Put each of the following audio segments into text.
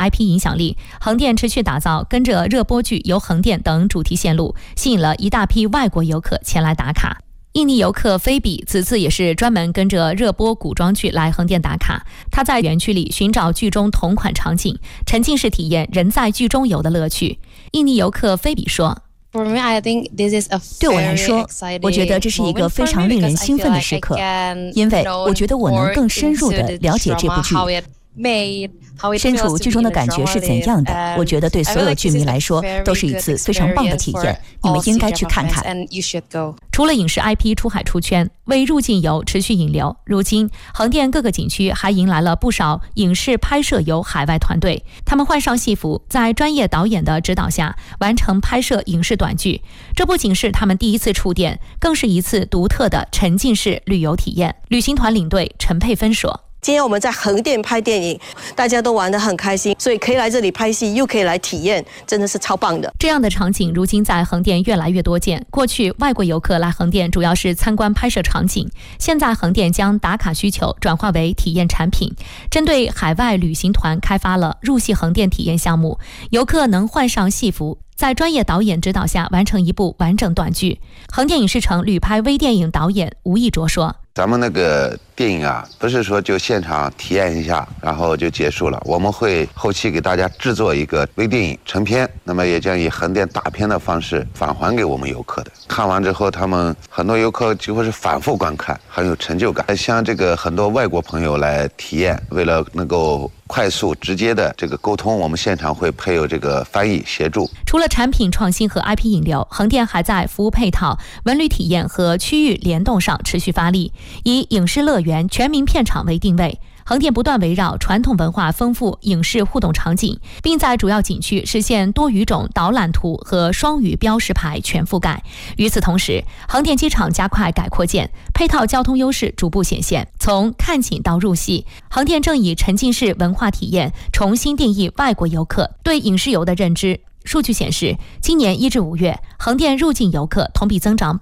IP 影响力，横店持续打造跟着热播剧游横店等主题线路，吸引了一大批外国游客前来打卡。印尼游客菲比此次也是专门跟着热播古装剧来横店打卡，他在园区里寻找剧中同款场景，沉浸式体验人在剧中游的乐趣。印尼游客菲比说， 对我来说，我觉得这是一个非常令人兴奋的时刻，因为我觉得我能更深入地了解这部剧，身处剧中的感觉是怎样的。我觉得对所有剧迷来说都是一次非常棒的体验，你们应该去看看。 除了影视 IP 出海出圈，为入境游持续引流，如今横店各个景区还迎来了不少影视拍摄游海外团队，他们换上戏服，在专业导演的指导下完成拍摄影视短剧。这不仅是他们第一次触电，更是一次独特的沉浸式旅游体验。旅行团领队陈佩芬说， 今天我们在横店拍电影，大家都玩得很开心，所以可以来这里拍戏，又可以来体验，真的是超棒的。 这样的场景如今在横店越来越多见。过去外国游客来横店主要是参观拍摄场景，现在横店将打卡需求转化为体验产品，针对海外旅行团开发了入戏横店体验项目，游客能换上戏服，在专业导演指导下完成一部完整短剧。横店影视城旅拍微电影导演吴义卓说， 咱们那个电影啊，不是说就现场体验一下然后就结束了，我们会后期给大家制作一个微电影成片，那么也将以横店大片的方式返还给我们游客的。看完之后，他们很多游客几乎是反复观看，很有成就感。像这个很多外国朋友来体验，为了能够快速直接的这个沟通，我们现场会配有这个翻译协助。 除了产品创新和 IP 引流，横店还在服务配套、文旅体验和区域联动上持续发力，以影视乐园、全民片场为定位。横店不断围绕传统文化丰富影视互动场景，并在主要景区实现多语种导览图和双语标识牌全覆盖。与此同时，横店机场加快改扩建，配套交通优势逐步显现。从看景到入戏，横店正以沉浸式文化体验重新定义外国游客对影视游的认知。数据显示，今年1至5月，横店入境游客同比增长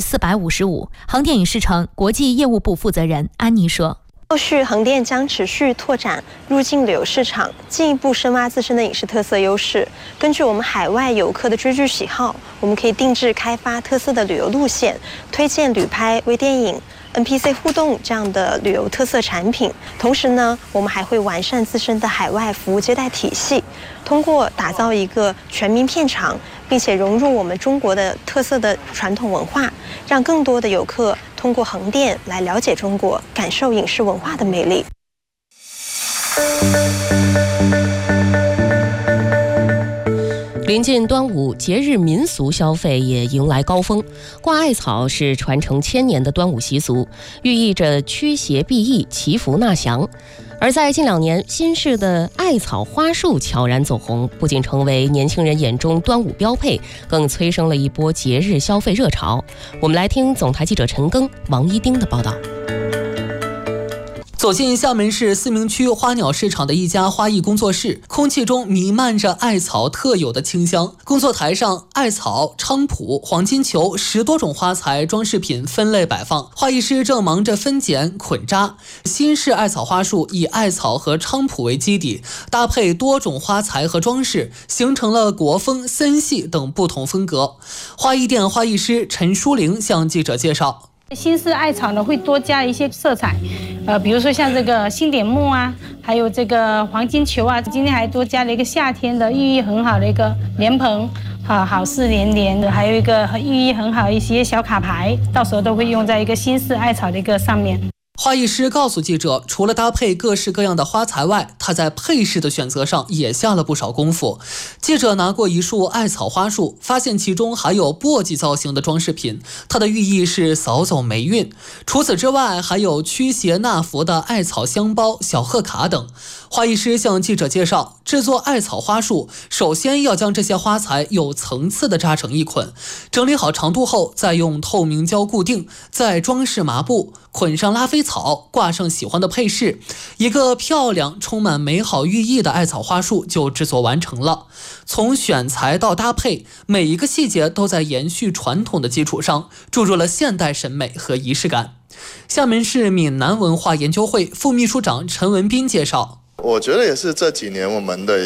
455%。横店影视城国际业务部负责人安妮说， 后续横店将持续拓展入境旅游市场，进一步深挖自身的影视特色优势。根据我们海外游客的追剧喜好，我们可以定制开发特色的旅游路线，推荐旅拍、微电影、NPC 互动这样的旅游特色产品。同时呢，我们还会完善自身的海外服务接待体系，通过打造一个全民片场，并且融入我们中国的特色的传统文化，让更多的游客通过横店来了解中国，感受影视文化的魅力。 临近端午，节日民俗消费也迎来高峰。挂艾草是传承1000年的端午习俗，寓意着驱邪避疫、祈福纳祥。而在近2年，新式的艾草花束悄然走红，不仅成为年轻人眼中端午标配，更催生了一波节日消费热潮。我们来听总台记者陈庚、王一丁的报道。 走进厦门市思明区花鸟市场的一家花艺工作室，空气中弥漫着艾草特有的清香。工作台上，艾草、菖蒲、黄金球10多种花材装饰品分类摆放，花艺师正忙着分拣捆扎。新式艾草花束以艾草和菖蒲为基底，搭配多种花材和装饰，形成了国风、森系等不同风格。花艺店花艺师陈淑玲向记者介绍， 新式艾草呢会多加一些色彩，比如说像这个星点木啊，还有这个黄金球啊，今天还多加了一个夏天的寓意很好的一个莲蓬，好事连连的，还有一个寓意很好一些小卡牌，到时候都会用在一个新式艾草的一个上面。 花艺师告诉记者，除了搭配各式各样的花材外，他在配饰的选择上也下了不少功夫。记者拿过一束艾草花束，发现其中还有簸箕造型的装饰品，它的寓意是扫走霉运。除此之外，还有驱邪纳福的艾草香包、小贺卡等。花艺师向记者介绍，制作艾草花束，首先要将这些花材有层次地扎成一捆，整理好长度后，再用透明胶固定，再装饰麻布，捆上拉菲草，挂上喜欢的配饰，一个漂亮、充满美好寓意的艾草花束就制作完成了。从选材到搭配，每一个细节都在延续传统的基础上，注入了现代审美和仪式感。厦门市闽南文化研究会副秘书长陈文斌介绍， 我觉得也是这几年我们的